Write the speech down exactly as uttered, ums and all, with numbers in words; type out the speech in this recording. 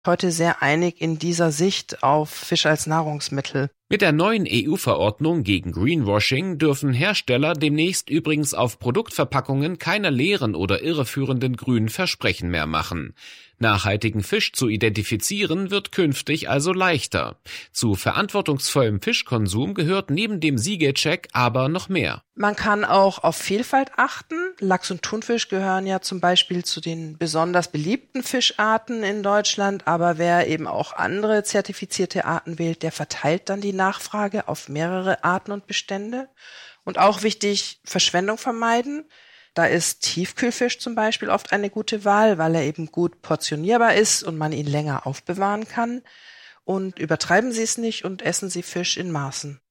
heute sehr einig in dieser Sicht auf Fisch als Nahrungsmittel. Mit der neuen E U-Verordnung gegen Greenwashing dürfen Hersteller demnächst übrigens auf Produktverpackungen keine leeren oder irreführenden grünen Versprechen mehr machen. Nachhaltigen Fisch zu identifizieren wird künftig also leichter. Zu verantwortungsvollem Fischkonsum gehört neben dem Siegelcheck aber noch mehr. Man kann auch auf Vielfalt achten. Lachs und Thunfisch gehören ja zum Beispiel zu den besonders beliebten Fischarten in Deutschland, aber wer eben auch andere zertifizierte Arten wählt, der verteilt dann die Nachfrage auf mehrere Arten und Bestände. Und auch wichtig, Verschwendung vermeiden. Da ist Tiefkühlfisch zum Beispiel oft eine gute Wahl, weil er eben gut portionierbar ist und man ihn länger aufbewahren kann. Und übertreiben Sie es nicht und essen Sie Fisch in Maßen.